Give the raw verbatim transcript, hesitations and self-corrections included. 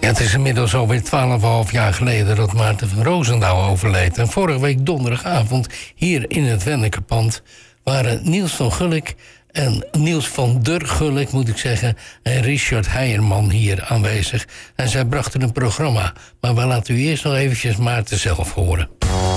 Ja, het is inmiddels alweer twaalf komma vijf jaar geleden dat Maarten van Roosendaal overleed. En vorige week donderdagavond hier in het Wennekerpand waren Niels van Gulik en Niels van der Gulik, moet ik zeggen, en Richard Heijerman hier aanwezig. En zij brachten een programma. Maar we laten u eerst nog eventjes Maarten zelf horen.